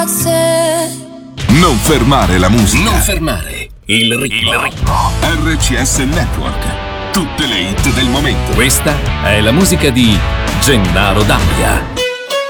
Non fermare la musica. Non fermare il ritmo. RCS Network. Tutte le hit del momento. Questa è la musica di Gennaro Dabbia.